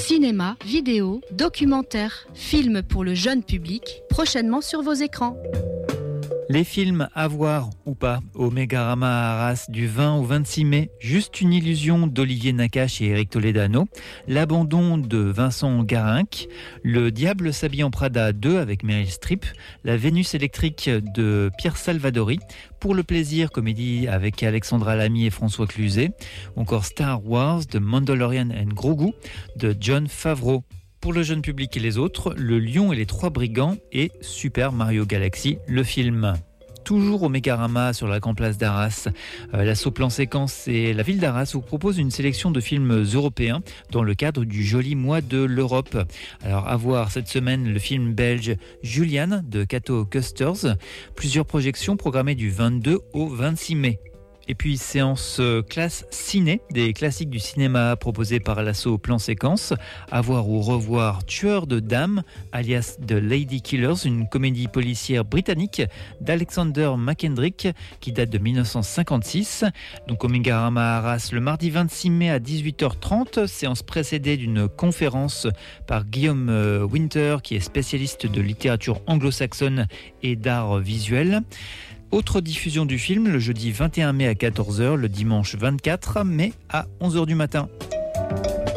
Cinéma, vidéo, documentaire, films pour le jeune public, prochainement sur vos écrans. Les films à voir ou pas au Mégarama à Arras du 20 au 26 mai, Juste une illusion d'Olivier Nakache et Eric Toledano, L'abandon de Vincent Garinck, Le diable s'habille en Prada 2 avec Meryl Streep, La Vénus électrique de Pierre Salvadori, Pour le plaisir, comédie avec Alexandra Lamy et François Cluzet, ou encore Star Wars de Mandalorian and Grogu de Jon Favreau. Pour le jeune public et les autres, Le Lion et les Trois Brigands et Super Mario Galaxy, le film. Toujours au Mégarama sur la Grande Place d'Arras, l'asso Plan Séquence et la ville d'Arras vous propose une sélection de films européens dans le cadre du joli mois de l'Europe. Alors à voir cette semaine le film belge Julian de Cato Custers, plusieurs projections programmées du 22 au 26 mai. Et puis séance classe ciné, des classiques du cinéma proposés par l'asso Plan Séquence. À voir ou revoir Tueur de dames, alias The Lady Killers, une comédie policière britannique d'Alexander McKendrick qui date de 1956. Donc au Mégarama Arras le mardi 26 mai à 18h30, séance précédée d'une conférence par Guillaume Winter qui est spécialiste de littérature anglo-saxonne et d'art visuel. Autre diffusion du film le jeudi 21 mai à 14h, le dimanche 24 mai à 11h du matin.